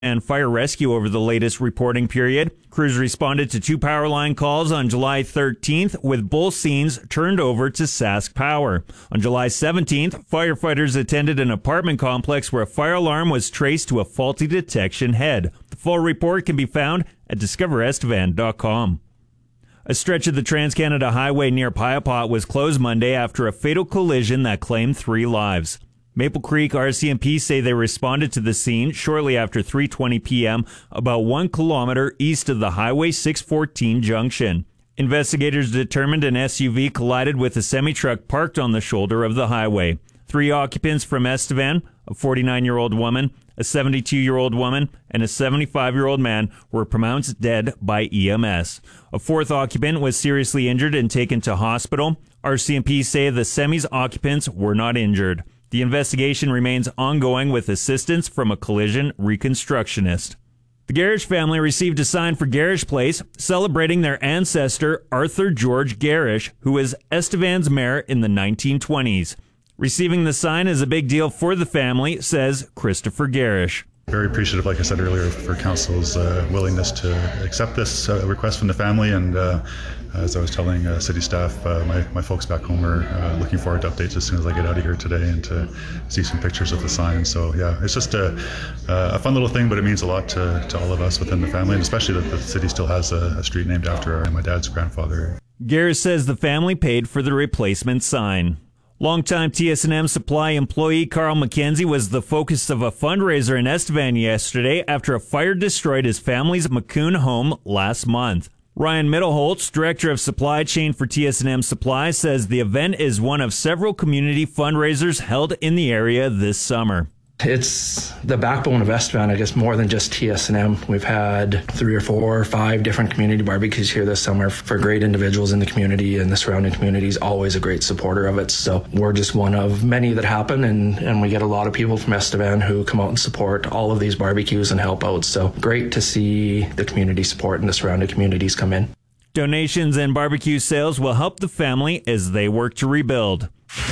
and fire rescue over the latest reporting period. Crews responded to 2 power line calls on July 13th, with both scenes turned over to Sask Power. On July 17th, firefighters attended an apartment complex where a fire alarm was traced to a faulty detection head. The full report can be found at discoverestevan.com. A stretch of the Trans-Canada Highway near Piapot was closed Monday after a fatal collision that claimed 3 lives. Maple Creek RCMP say they responded to the scene shortly after 3:20 p.m., about 1 kilometer east of the Highway 614 junction. Investigators determined an SUV collided with a semi-truck parked on the shoulder of the highway. 3 occupants from Estevan, a 49-year-old woman, a 72-year-old woman, and a 75-year-old man were pronounced dead by EMS. A 4th occupant was seriously injured and taken to hospital. RCMP say the semi's occupants were not injured. The investigation remains ongoing with assistance from a collision reconstructionist. The Garish family received a sign for Garish Place celebrating their ancestor Arthur George Garish, who was Estevan's mayor in the 1920s. Receiving the sign is a big deal for the family, says Christopher Garish. Very appreciative, like I said earlier, for Council's willingness to accept this request from the family. And as I was telling city staff, my folks back home are looking forward to updates as soon as I get out of here today and to see some pictures of the sign. So yeah, it's just a fun little thing, but it means a lot to all of us within the family, and especially that the city still has a street named after my dad's grandfather. Garish says the family paid for the replacement sign. Longtime TS&M Supply employee Carl McKenzie was the focus of a fundraiser in Estevan yesterday after a fire destroyed his family's Macun home last month. Ryan Middleholtz, Director of Supply Chain for TS&M Supply, says the event is one of several community fundraisers held in the area this summer. It's the backbone of Estevan, I guess, more than just TS&M. We've had 3 or 4 or 5 different community barbecues here this summer for great individuals in the community, and the surrounding community is always a great supporter of it. So we're just one of many that happen, and we get a lot of people from Estevan who come out and support all of these barbecues and help out. So great to see the community support and the surrounding communities come in. Donations and barbecue sales will help the family as they work to rebuild.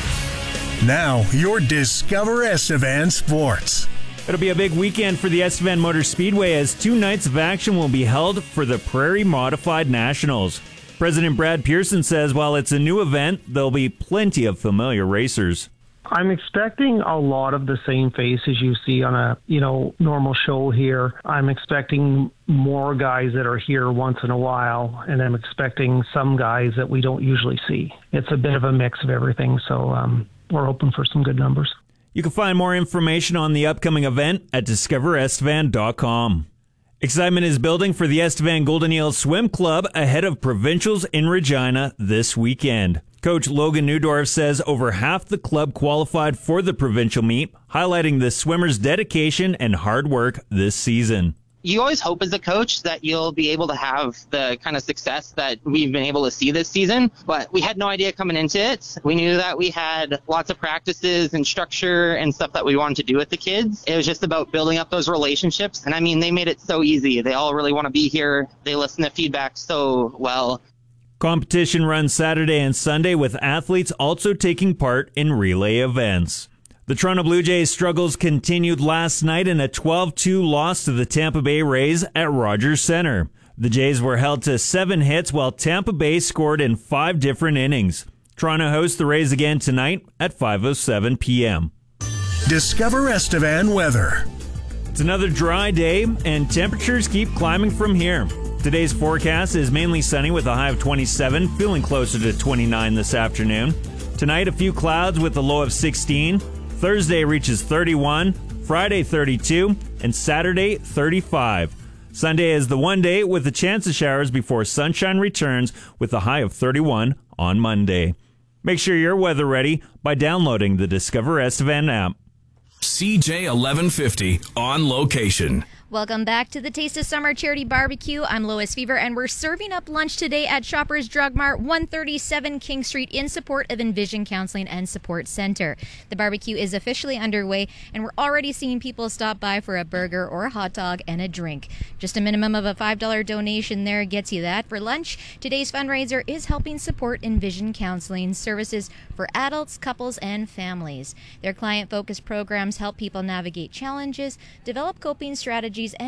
Now, your Discover Estevan Sports. It'll be a big weekend for the Estevan Motor Speedway as 2 nights of action will be held for the Prairie Modified Nationals. President Brad Pearson says while it's a new event, there'll be plenty of familiar racers. I'm expecting a lot of the same faces you see on a, normal show here. I'm expecting more guys that are here once in a while, and I'm expecting some guys that we don't usually see. It's a bit of a mix of everything, so we're hoping for some good numbers. You can find more information on the upcoming event at discoverestevan.com. Excitement is building for the Estevan Golden Eels Swim Club ahead of provincials in Regina this weekend. Coach Logan Newdorf says over half the club qualified for the provincial meet, highlighting the swimmers' dedication and hard work this season. You always hope as a coach that you'll be able to have the kind of success that we've been able to see this season, but we had no idea coming into it. We knew that we had lots of practices and structure and stuff that we wanted to do with the kids. It was just about building up those relationships, and I mean, they made it so easy. They all really want to be here. They listen to feedback so well. Competition runs Saturday and Sunday with athletes also taking part in relay events. The Toronto Blue Jays' struggles continued last night in a 12-2 loss to the Tampa Bay Rays at Rogers Centre. The Jays were held to 7 hits while Tampa Bay scored in 5 different innings. Toronto hosts the Rays again tonight at 5:07 p.m. Discover Estevan weather. It's another dry day, and temperatures keep climbing from here. Today's forecast is mainly sunny with a high of 27, feeling closer to 29 this afternoon. Tonight, a few clouds with a low of 16. Thursday reaches 31, Friday 32, and Saturday 35. Sunday is the one day with a chance of showers before sunshine returns with a high of 31 on Monday. Make sure you're weather ready by downloading the Discover Estevan app. CJ 1150 on location. Welcome back to the Taste of Summer Charity Barbecue. I'm Lois Fever, and we're serving up lunch today at Shoppers Drug Mart, 137 King Street, in support of Envision Counseling and Support Center. The barbecue is officially underway, and we're already seeing people stop by for a burger or a hot dog and a drink. Just a minimum of a $5 donation there gets you that. For lunch, today's fundraiser is helping support Envision Counseling services for adults, couples, and families. Their client-focused programs help help people navigate challenges, develop coping strategies, and